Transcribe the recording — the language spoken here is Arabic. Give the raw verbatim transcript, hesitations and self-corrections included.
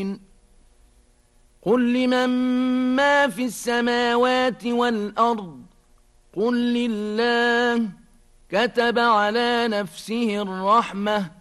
قل لمن ما في السماوات والأرض قل لله كتب على نفسه الرحمة